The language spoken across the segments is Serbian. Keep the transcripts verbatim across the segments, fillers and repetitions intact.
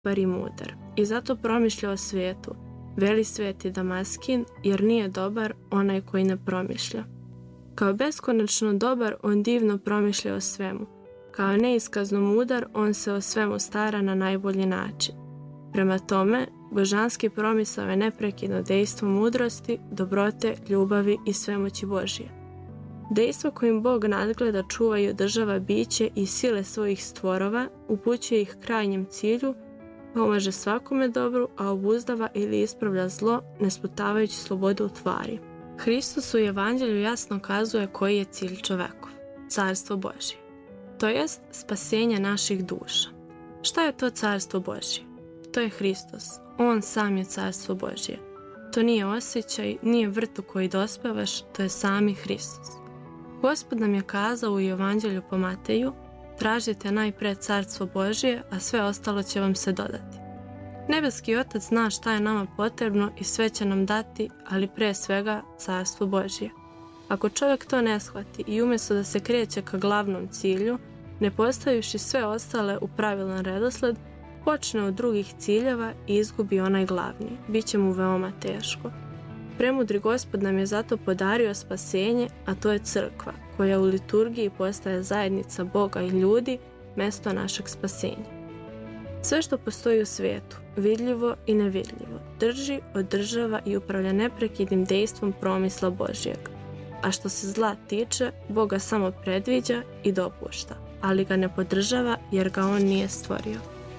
dobar i mudar i zato promišlja o svijetu, veli sveti Damaskin, jer nije dobar onaj koji ne promišlja. Kao beskonačno dobar, on divno promišlja o svemu. Kao neiskazno mudar, on se o svemu stara na najbolji način. Prema tome, božanski promisao je neprekidno dejstvo mudrosti, dobrote, ljubavi i svemoći Božje. Dejstvo kojim Bog nadgleda, čuva i održava biće i sile svojih stvorova, upućuje ih krajnjem cilju, pomaže svakome dobru, a obuzdava ili ispravlja zlo, ne sputavajući slobodu u tvari. Hristos u Evanđelju jasno kazuje koji je cilj čovekov, carstvo Božje, to jest spasenje naših duša. Šta je to carstvo Božje? To je Hristos, on sam je carstvo Božje. To nije osjećaj, nije vrt u koji dospevaš, to je sami Hristos. Gospod nam je kazao u Evanđelju po Mateju, tražite najpre carstvo Božje, a sve ostalo će vam se dodati. Nebeski Otac zna šta je nama potrebno i sve će nam dati, ali pre svega carstvo Božje. Ako čovjek to ne shvati i umjesto da se kreće ka glavnom cilju, ne postavivši sve ostale u pravilan redosled, počne od drugih ciljeva i izgubi onaj glavni, bit će mu veoma teško. Premudri Gospod nam je zato podario spasenje, a to je crkva, koja u liturgiji postaje zajednica Boga i ljudi, mesto našeg spasenja. Sve što postoji u svijetu, vidljivo i nevidljivo, drži, održava i upravlja neprekidnim dejstvom promisla Božjeg. A što se zla tiče, Boga samo predviđa i dopušta, ali ga ne podržava jer ga on nije stvorio.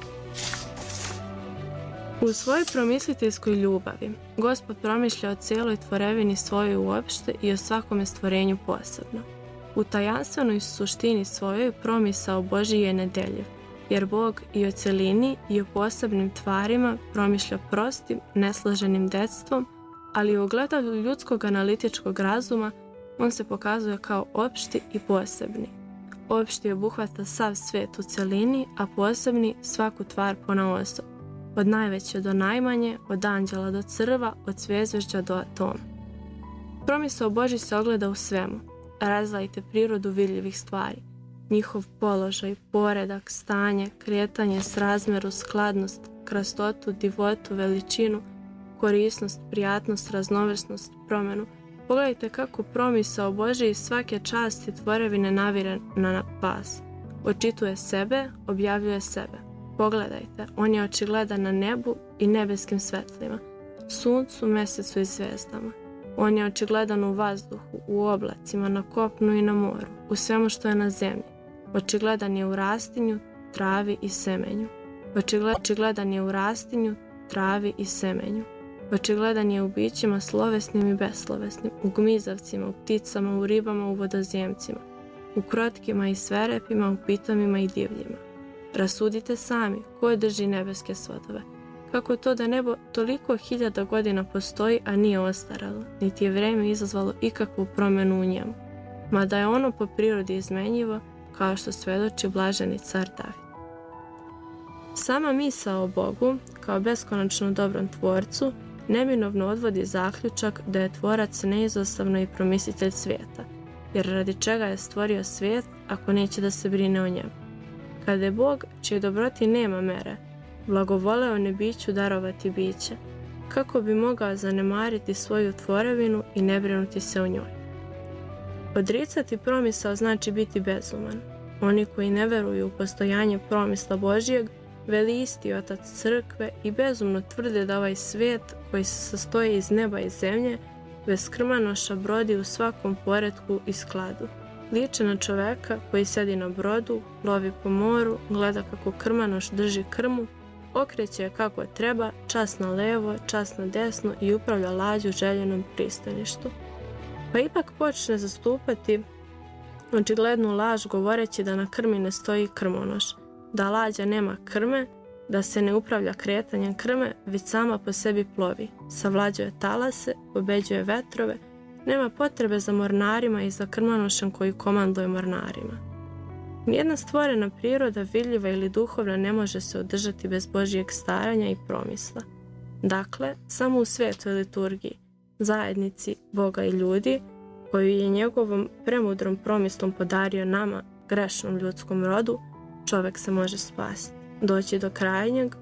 U svojoj promisliteljskoj ljubavi, Gospod promišlja o cijeloj tvorevini svojoj uopšte i o svakome stvorenju posebno. U tajanstvenoj suštini svojoj promisao Božji je nedeljiv, jer Bog i o celini i o posebnim tvarima promišlja prostim, nesloženim detstvom, ali u ogledalu ljudskog analitičkog razuma on se pokazuje kao opšti i posebni. Opšti obuhvata sav svijet u celini, a posebni svaku tvar ponaosob, od najveće do najmanje, od anđela do crva, od zvjezdežđa do atoma. Promisao Božji se ogleda u svemu. Razlajte prirodu vidljivih stvari, njihov položaj, poredak, stanje, kretanje, srazmeru, skladnost, krastotu, divotu, veličinu, korisnost, prijatnost, raznovrsnost, promjenu. Pogledajte kako promisao Božji iz svake časti tvorevine navire na pas. Očituje sebe, objavljuje sebe. Pogledajte, on je očigledan na nebu i nebeskim svetlima, suncu, mjesecu i zvijezdama. On je očigledan u vazduhu, u oblacima, na kopnu i na moru, u svemu što je na zemlji. Očigledan je u rastinju, travi i semenju. Očigledan je u rastinju, travi i semenju. Očigledan je u bićima slovesnim i beslovesnim, u gmizavcima, u pticama, u ribama, u vodozemcima, u krotkima i sverepima, u pitomima i divljima. Rasudite sami, ko drži nebeske svodove. Kako je to da nebo toliko hiljada godina postoji, a nije ostaralo, niti je vrijeme izazvalo ikakvu promjenu u njemu, mada je ono po prirodi izmenjivo, kao što svedoči blaženi car David. Sama misao o Bogu, kao beskonačno dobrom tvorcu, neminovno odvodi zaključak da je tvorac neizostavno i promislitelj svijeta, jer radi čega je stvorio svijet ako neće da se brine o njemu. Kada je Bog, čije dobroti nema mere, blagovoleo nebiću darovati biće, kako bi mogao zanemariti svoju tvorevinu i ne brinuti se o njoj. Odricati promisao znači biti bezuman. Oni koji ne veruju u postojanje promisla Božjeg, veli isti Otac crkve i bezumno tvrde da ovaj svijet koji se sastoji iz neba i zemlje, bez krmanoša brodi u svakom poretku i skladu. Liče na čoveka koji sedi na brodu, lovi po moru, gleda kako krmanoš drži krmu, okreće je kako treba, čas na levo, čas na desno i upravlja lađu željenom pristaništu. Pa ipak počne zastupati očiglednu laž govoreći da na krmi ne stoji krmonoš, da lađa nema krme, da se ne upravlja kretanjem krme, već sama po sebi plovi, savlađuje talase, pobeđuje vetrove, nema potrebe za mornarima i za krmanošem koji komanduje mornarima. Nijedna stvorena priroda, vidljiva ili duhovna, ne može se održati bez Božjeg staranja i promisla. Dakle, samo u svetoj liturgiji, zajednici Boga i ljudi, koju je njegovom premudrom promislom podario nama, grešnom ljudskom rodu, čovjek se može spasiti, doći do krajnjeg,